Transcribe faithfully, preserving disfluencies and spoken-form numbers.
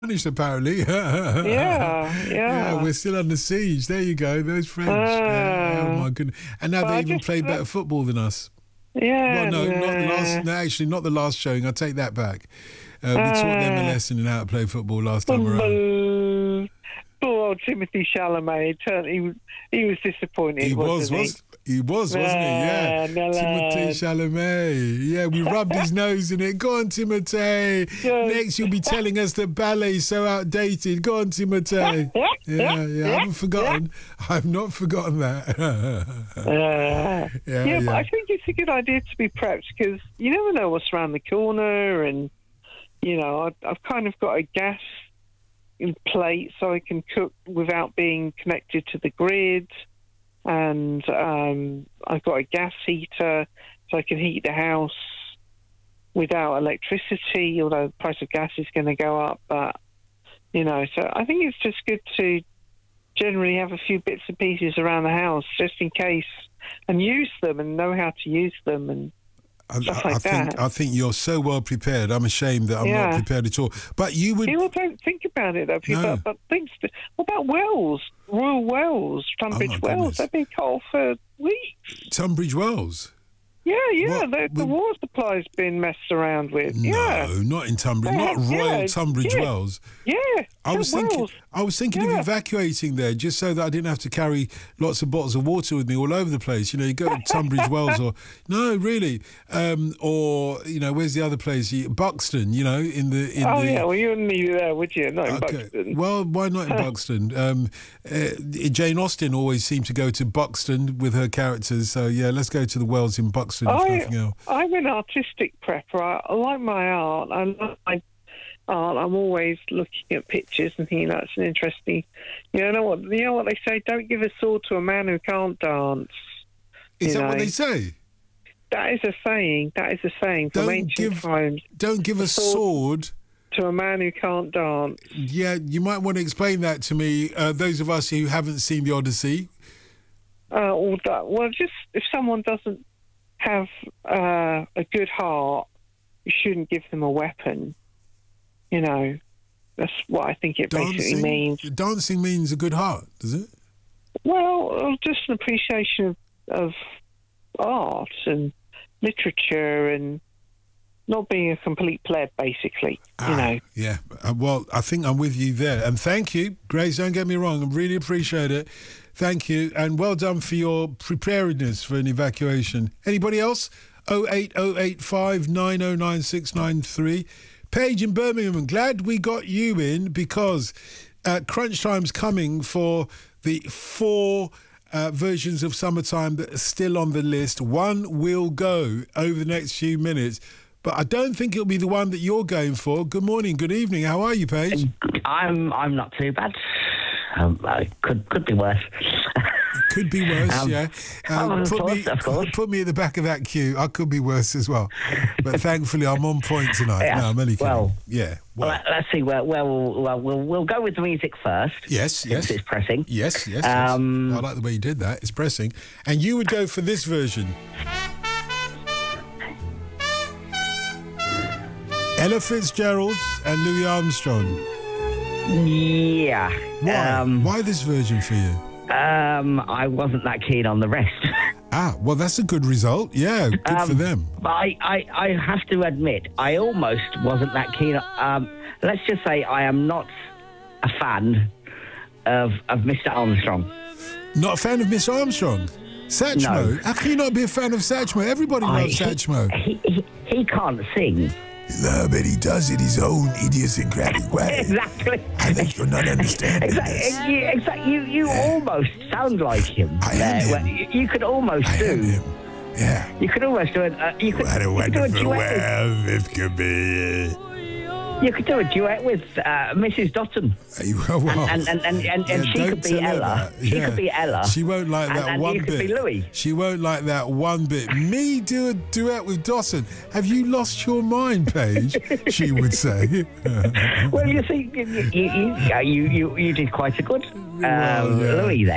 apparently. yeah, yeah. Yeah, we're still under siege. There you go. Those French. Uh, yeah, oh my goodness. And now but they I even just- play that- better football than us. Yeah. Well, no, not the last. nah. No, actually, not the last showing. I take that back. Uh, we taught them a Uh, lesson in how to play football last time around. Boo. Poor old Timothy Chalamet. Turned, he was he was disappointed. He was, wasn't he? was he was, wasn't he? Yeah, Yeah, no Timothy lad. Chalamet. Yeah, we rubbed his nose in it. Go on, Timothy. Yeah. Next, you'll be telling us that ballet's so outdated. Go on, Timothy. Yeah, yeah. I haven't forgotten. I've not forgotten that. Uh, yeah, yeah, yeah. but I think it's a good idea to be prepped because you never know what's around the corner, and you know, I've, I've kind of got a gas plate so I can cook without being connected to the grid, and um, I've got a gas heater so I can heat the house without electricity. Although the price of gas is going to go up, but you know, so I think it's just good to generally have a few bits and pieces around the house just in case, and use them and know how to use them and I, stuff I like think that. I think you're so well prepared. I'm ashamed that I'm Yeah. not prepared at all. But you would. People don't think about it though. People, No. but things. What about Wells, Royal Wells, Tunbridge Oh, my Wells? goodness. They've been cut off for weeks. Tunbridge Wells. Yeah, yeah. What? The, the We- water supply's been messed around with. Yeah, No, not in Tunbridge. Not Yeah, Royal yeah, Tunbridge yeah. Wells. yeah. I was Wells. thinking. I was thinking of Yeah. evacuating there, just so that I didn't have to carry lots of bottles of water with me all over the place. You know, you go to Tunbridge Wells, or no, really, um, or you know, where's the other place? You- Buxton. You know, in the in Oh the. yeah. Well, you wouldn't need it there, would you? Not in Buxton. Well, why not in Buxton? Um, uh, Jane Austen always seemed to go to Buxton with her characters. So yeah, let's go to the Wells in Buxton. If I, nothing else. I'm an artistic prepper. I, I like my art. I love my art. I'm always looking at pictures and thinking that's an interesting. You know what? You know what they say? Don't give a sword to a man who can't dance. Is you that what know. they say? That is a saying. That is a saying from Don't ancient give- times. Don't give a sword- sword. To a man who can't dance. Yeah, you might want to explain that to me. Uh, those of us who haven't seen the Odyssey. Uh, or that. Well, just if someone doesn't have uh, a good heart, you shouldn't give them a weapon. You know, that's what I think it basically Dancing. means. Dancing means a good heart, does it? Well, just an appreciation of, of art and literature and not being a complete pleb, basically. You Ah, know. Yeah. Uh, well, I think I'm with you there. And thank you, Grace. Don't get me wrong. I really appreciate it. Thank you. And well done for your preparedness for an evacuation. Anybody else? oh eight oh eight five nine oh nine six nine three. Paige in Birmingham, I'm glad we got you in because uh, crunch time's coming for the four uh, versions of Summertime that are still on the list. One will go over the next few minutes, but I don't think it'll be the one that you're going for. Good morning, good evening. How are you, Paige? I'm I'm not too bad. Um, uh, could could be worse. Could be worse, Um, yeah. oh, of put course, me, of course. put me at the back of that queue. I could be worse as well, but thankfully I'm on point tonight. Yeah, No, I'm only kidding. well, yeah. Well, Well, let's see. Well, well, well, we'll we'll go with the music first. yes, since yes, it's pressing. yes, yes. Um, yes. I like the way you did that. It's pressing, and you would go for this version. Ella Fitzgerald and Louis Armstrong. Yeah. Why? Um, Why this version for you? um, I wasn't that keen on the rest. Ah, well, that's a good result. Yeah, good for Um, them. But I, I, I have to admit, I almost wasn't that keen. Um, let's just say I am not a fan of of Mister Armstrong. Not a fan of Miss Armstrong. Satchmo. No. How can you not be a fan of Satchmo? Everybody I- loves Satchmo. He, he, he can't sing. No, but he does it his own idiosyncratic way. Exactly. I think you're not understanding Exactly. this. You, exactly. You, you almost sound like him. I am there. him. Well, you, you could almost I do. am him. Yeah. You could almost do it. Uh, you could, What a you could do a wonderful duet. world this could be. With, you could do a duet with uh, Missus Dotton, Uh, well, and and and, and, and yeah, she don't could be tell her Ella. that. She Yeah. could be Ella. She won't like and, that and one you could bit. be Louis. She won't like that one bit. Me do a duet with Dawson. Have you lost your mind, Paige? She would say. Well, you see, you you, you, you, you, you did quite a good um, Well, yeah. Louis there.